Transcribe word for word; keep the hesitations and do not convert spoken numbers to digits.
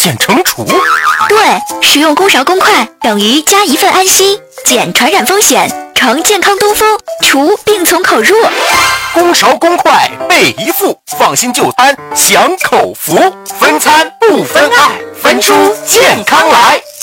减乘除。 对，使用公勺公筷等于加一份安心，减传染风险，乘健康东风，除病从口入。 公勺公筷备一副，放心就餐享口福，分餐不分爱，分出健康来。